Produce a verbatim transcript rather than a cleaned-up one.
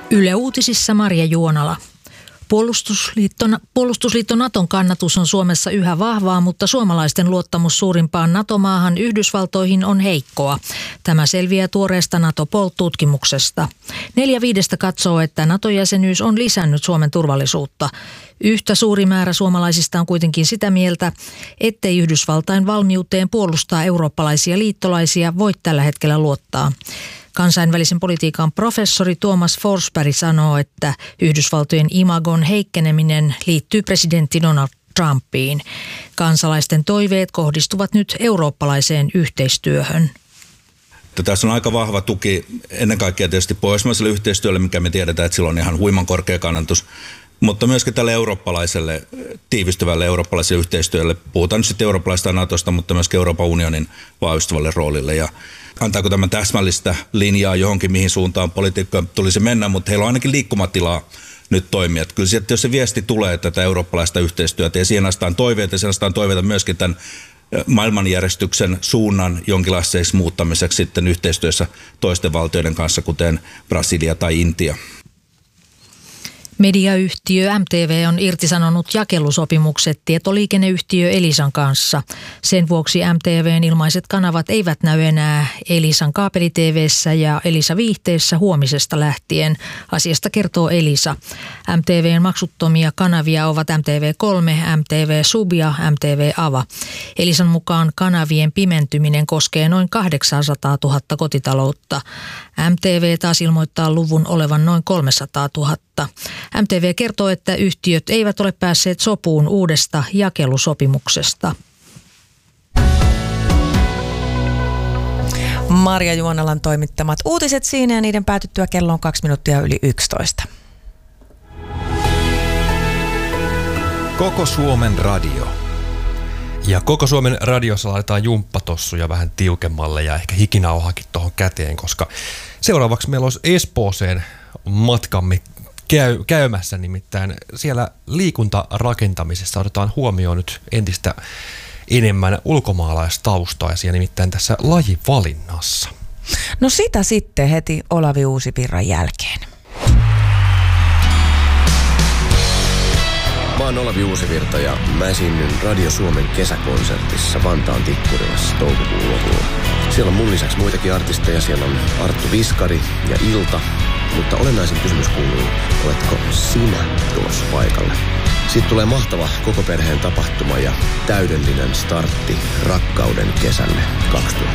Yle Uutisissa Marja Juonala. Puolustusliitto, puolustusliitto Naton kannatus on Suomessa yhä vahvaa, mutta suomalaisten luottamus suurimpaan NATO-maahan Yhdysvaltoihin on heikkoa. Tämä selviää tuoreesta NATO-Poll-tutkimuksesta. Neljä viidestä katsoo, että NATO-jäsenyys on lisännyt Suomen turvallisuutta. Yhtä suuri määrä suomalaisista on kuitenkin sitä mieltä, ettei Yhdysvaltain valmiuteen puolustaa eurooppalaisia liittolaisia voi tällä hetkellä luottaa. Kansainvälisen politiikan professori Thomas Forsberg sanoo, että Yhdysvaltojen imagon heikkeneminen liittyy presidentti Donald Trumpiin. Kansalaisten toiveet kohdistuvat nyt eurooppalaiseen yhteistyöhön. Tässä on aika vahva tuki ennen kaikkea tietysti pohjoismaiselle yhteistyölle, mikä me tiedetään, että sillä on ihan huiman korkea kannatus. Mutta myöskin tälle eurooppalaiselle, tiivistyvälle eurooppalaiselle yhteistyölle, puhutaan nyt sitten eurooppalaisesta Natosta, mutta myöskin Euroopan unionin vahvistuvalle roolille. Ja antaako tämä täsmällistä linjaa johonkin, mihin suuntaan politiikka tulisi mennä, mutta heillä on ainakin liikkumatilaa nyt toimia. Että kyllä sieltä, jos se viesti tulee tätä eurooppalaista yhteistyötä ja siihen astaan toiveita, ja siihen astaan toiveita myöskin tämän maailmanjärjestyksen suunnan jonkinlaiseksi muuttamiseksi sitten yhteistyössä toisten valtioiden kanssa, kuten Brasilia tai Intia. Mediayhtiö M T V on irtisanonut jakelusopimukset tietoliikenneyhtiö Elisan kanssa. Sen vuoksi M T V:n ilmaiset kanavat eivät näy enää Elisan kaapeli-T V:ssä ja Elisa-viihteessä huomisesta lähtien. Asiasta kertoo Elisa. M T V:n maksuttomia kanavia ovat M T V kolme, M T V Sub ja M T V Ava. Elisan mukaan kanavien pimentyminen koskee noin kahdeksansataatuhatta kotitaloutta. M T V taas ilmoittaa luvun olevan noin kolmesataatuhatta. M T V kertoo, että yhtiöt eivät ole päässeet sopuun uudesta jakelusopimuksesta. Marja Juonalan toimittamat uutiset siinä ja niiden päätyttyä kello on kaksi minuuttia yli yksitoista. Koko Suomen radio. Ja Koko Suomen radiossa laitetaan jumppatossuja vähän tiukemmalle ja ehkä hikinauhakin tuohon käteen, koska seuraavaksi meillä olisi Espooseen matkamme käy, käymässä, nimittäin siellä liikuntarakentamisessa otetaan huomioon nyt entistä enemmän ulkomaalaistaustaisia, nimittäin tässä lajivalinnassa. No sitä sitten heti Olavi Uusivirran jälkeen. Mä oon Olavi Uusivirta ja mä esiinnyn Radio Suomen kesäkonsertissa Vantaan Tikkurilassa toukokuun lopulla. Siellä on mun lisäksi muitakin artisteja, siellä on Arttu Viskari ja Ilta, mutta olennaisin kysymys kuuluu, oletko sinä tulossa paikalle? Siitä tulee mahtava koko perheen tapahtuma ja täydellinen startti rakkauden kesälle kaksituhattayhdeksäntoista.